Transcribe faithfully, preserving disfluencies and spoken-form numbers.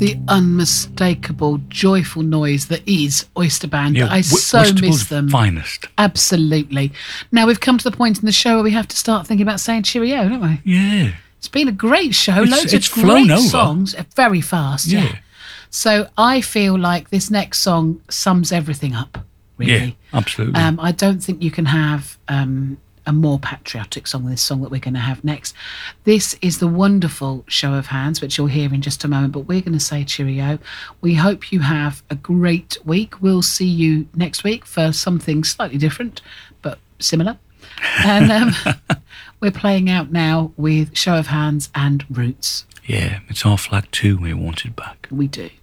the unmistakable, joyful noise that is Oyster Band. Yeah, I Wh- so Whitstable miss them. Finest. Absolutely. Now we've come to the point in the show where we have to start thinking about saying cheerio, don't we? Yeah. It's been a great show. It's- Loads it's of flown great over. songs. uh, Very fast, yeah. Yeah. So I feel like this next song sums everything up, really. Yeah, absolutely. Um, I don't think you can have um, a more patriotic song than this song that we're going to have next. This is the wonderful Show of Hands, which you'll hear in just a moment, but we're going to say cheerio. We hope you have a great week. We'll see you next week for something slightly different, but similar. And um, we're playing out now with Show of Hands and Roots. Yeah, it's our flag too. We want it back. We do.